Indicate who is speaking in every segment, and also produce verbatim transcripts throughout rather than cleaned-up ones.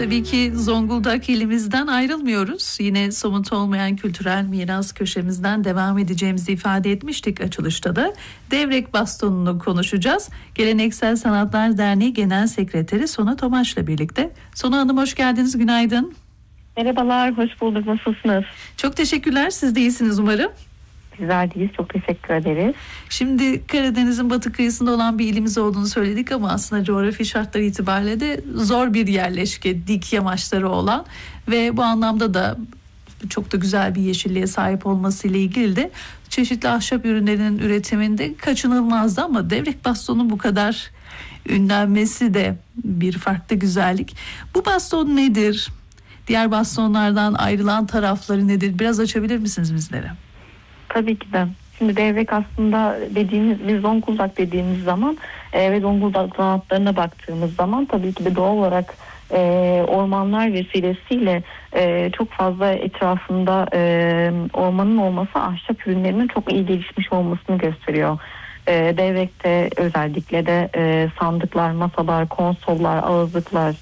Speaker 1: Tabii ki Zonguldak ilimizden ayrılmıyoruz. Yine somut olmayan kültürel miras köşemizden devam edeceğimizi ifade etmiştik açılışta da. Devrek bastonunu konuşacağız. Geleneksel Sanatlar Derneği Genel Sekreteri Sona Tomaş'la birlikte. Sona Hanım hoş geldiniz, günaydın.
Speaker 2: Merhabalar, hoş bulduk. Nasılsınız?
Speaker 1: Çok teşekkürler, siz de iyisiniz umarım.
Speaker 2: Güzel değiliz, çok teşekkür ederiz.
Speaker 1: Şimdi Karadeniz'in batı kıyısında olan bir ilimiz olduğunu söyledik ama aslında coğrafi şartları itibariyle de zor bir yerleşke, dik yamaçları olan ve bu anlamda da çok da güzel bir yeşilliğe sahip olmasıyla ilgili de çeşitli ahşap ürünlerinin üretiminde kaçınılmazdı ama devrek bastonun bu kadar ünlenmesi de bir farklı güzellik. Bu baston nedir? Diğer bastonlardan ayrılan tarafları nedir? Biraz açabilir misiniz bizlere?
Speaker 2: Tabii ki de. Şimdi devrek aslında dediğimiz, biz Zonguldak dediğimiz zaman e, ve Zonguldak sanatlarına baktığımız zaman tabii ki de doğal olarak e, ormanlar vesilesiyle e, çok fazla etrafında e, ormanın olması ahşap ürünlerinin çok iyi gelişmiş olmasını gösteriyor. E, devrekte özellikle de e, sandıklar, masalar, konsollar, ağızlıklar,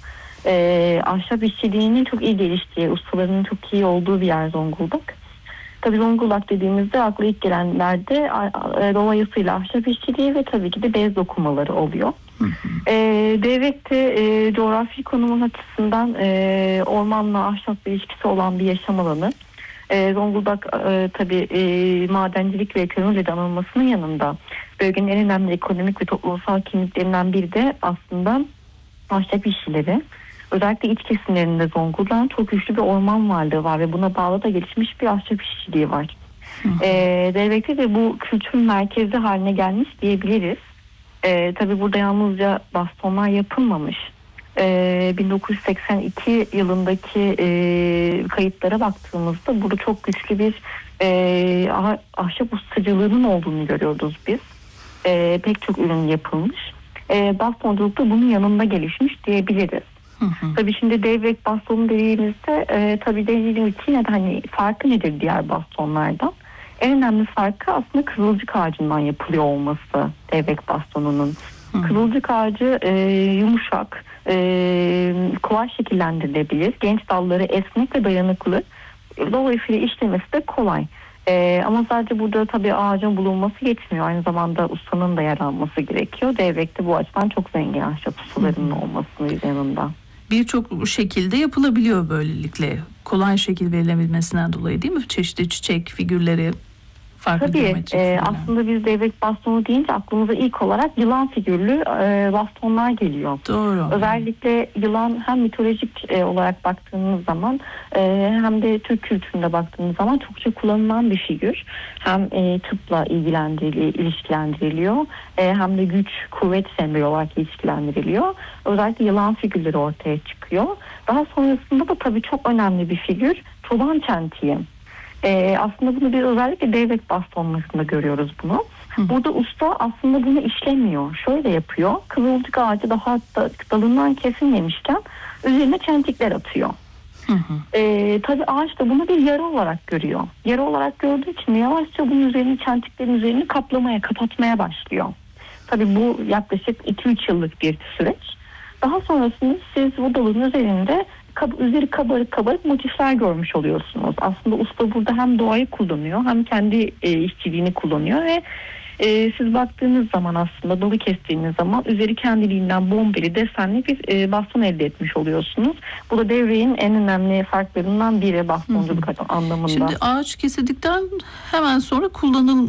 Speaker 2: e, ahşap işçiliğinin çok iyi geliştiği, ustalarının çok iyi olduğu bir yer Zonguldak. Tabii Zonguldak dediğimizde akla ilk gelenlerde dolayısıyla ahşap işçiliği ve tabii ki de bez dokumaları oluyor. Hı hı. E, Devrek'te e, coğrafi konumun açısından e, ormanla ahşap ilişkisi olan bir yaşam alanı. E, Zonguldak e, tabii e, madencilik ve kömürle de anılmasının yanında bölgenin en önemli ekonomik ve toplumsal kimliklerinden biri de aslında ahşap işçileri. Özellikle iç kesimlerinde Zonguldak'ın çok güçlü bir orman varlığı var ve buna bağlı da gelişmiş bir ahşap işçiliği var. Ee, Devrek'te de bu kültürün merkezi haline gelmiş diyebiliriz. Ee, tabii burada yalnızca bastonlar yapılmamış. Ee, bin dokuz yüz seksen iki yılındaki e, kayıtlara baktığımızda burada çok güçlü bir e, ah, ahşap ustacılığının olduğunu görüyoruz biz. Ee, pek çok ürün yapılmış. Ee, bastonculuk da bunun yanında gelişmiş diyebiliriz. Hı hı. Tabii şimdi devrek bastonu dediğimizde e, tabii dediğim için de hani farkı nedir diğer bastonlardan? En önemli farkı aslında kızılcık ağacından yapılıyor olması devrek bastonunun. Hı hı. Kızılcık ağacı e, yumuşak, e, kolay şekillendirilebilir. Genç dalları esnek ve dayanıklı. Dolayısıyla işlemesi de kolay. Ee, ama sadece burada tabii ağacın bulunması yetmiyor. Aynı zamanda ustanın da yer alması gerekiyor. Devrekte bu açıdan çok zengin ahşap ustalarının olmasının yanında.
Speaker 1: Birçok şekilde yapılabiliyor böylelikle. Kolay şekil verilebilmesinden dolayı değil mi? Çeşitli çiçek figürleri, farklı
Speaker 2: tabii e, aslında biz devrek bastonu deyince aklımıza ilk olarak yılan figürlü e, bastonlar geliyor.
Speaker 1: Doğru.
Speaker 2: Özellikle yılan hem mitolojik e, olarak baktığımız zaman e, hem de Türk kültüründe baktığımız zaman çokça kullanılan bir figür. Hem e, tıpla ilgilendiriliyor, ilişkilendiriliyor e, hem de güç, kuvvet sembolü olarak ilişkilendiriliyor. Özellikle yılan figürleri ortaya çıkıyor. Daha sonrasında da tabii çok önemli bir figür çoban çentiği. Ee, aslında bunu biz özellikle devrek bastonlarında görüyoruz bunu. Hı. Burada usta aslında bunu işlemiyor. Şöyle yapıyor. Kızılcık ağacı daha da dalından kesilmemişken üzerine çentikler atıyor. Hı hı. Ee, tabii ağaç da bunu bir yara olarak görüyor. Yara olarak gördüğü için yavaşça bunun üzerine çentiklerin üzerini kaplamaya, kapatmaya başlıyor. Tabii bu yaklaşık iki üç yıllık bir süreç. Daha sonrasında siz bu dalın üzerinde Kab- üzeri kabarık kabarık motifler görmüş oluyorsunuz. Aslında usta burada hem doğayı kullanıyor hem kendi e, işçiliğini kullanıyor ve e, siz baktığınız zaman aslında dalı kestiğiniz zaman üzeri kendiliğinden bombeli desenli bir e, baston elde etmiş oluyorsunuz. Bu da devreğin en önemli farklarından biri bastonculuk anlamında.
Speaker 1: Şimdi ağaç kesildikten hemen sonra kullanıl